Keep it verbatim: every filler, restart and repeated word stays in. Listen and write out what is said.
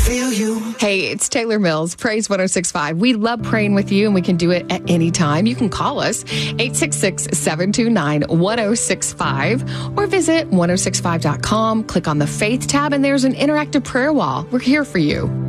feel you. Hey, it's Taylor Mills, Praise one oh six point five. We love praying with you, and we can do it at any time. You can call us, eight six six, seven two nine, one oh six five, or visit ten sixty-five dot com, click on the Faith tab, and there's an interactive prayer wall. We're here for you.